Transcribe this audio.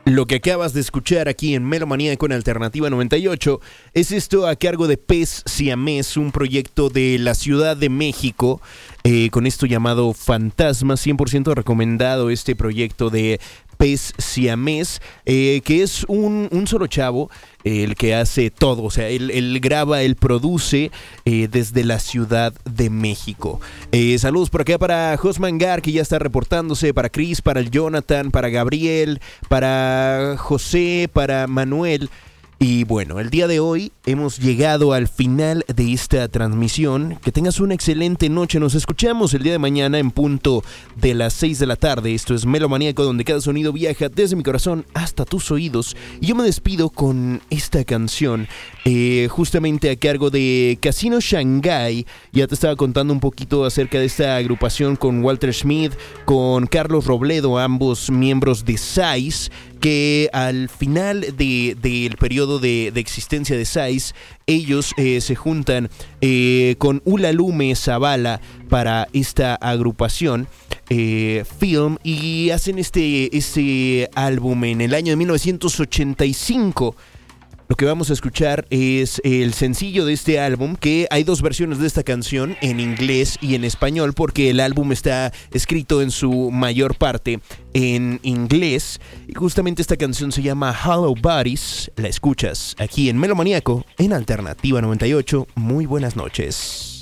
Lo que acabas de escuchar aquí en Melomanía con Alternativa 98 es esto a cargo de Pez Siamés, un proyecto de la Ciudad de México, con esto llamado Fantasma. 100% recomendado este proyecto de Pez Siamés, que es un solo chavo, el que hace todo. O sea, él graba, él produce desde la Ciudad de México. Saludos por acá para Josman Gar, que ya está reportándose, para Chris, para el Jonathan, para Gabriel, para José, para Manuel. Y bueno, el día de hoy hemos llegado al final de esta transmisión. Que tengas una excelente noche. Nos escuchamos el día de mañana en punto de las 6 de la tarde. Esto es Melomaníaco, donde cada sonido viaja desde mi corazón hasta tus oídos. Y yo me despido con esta canción, justamente a cargo de Casino Shanghai. Ya te estaba contando un poquito acerca de esta agrupación con Walter Schmidt, con Carlos Robledo, ambos miembros de Sais, que al final del periodo de existencia de Sais, ellos se juntan con Ulalume Zavala para esta agrupación Film, y hacen este álbum en el año de 1985. Lo que vamos a escuchar es el sencillo de este álbum, que hay dos versiones de esta canción, en inglés y en español, porque el álbum está escrito en su mayor parte en inglés. Y justamente esta canción se llama Hollow Bodies. La escuchas aquí en Melomaníaco, en Alternativa 98. Muy buenas noches.